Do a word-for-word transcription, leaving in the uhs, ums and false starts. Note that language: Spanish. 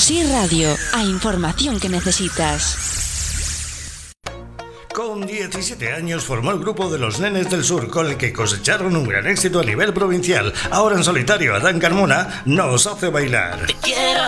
Sí Radio, a información que necesitas. Con diecisiete años formó el grupo de los Nenes del Sur, con el que cosecharon un gran éxito a nivel provincial. Ahora en solitario, Adán Carmona nos hace bailar. Te quiero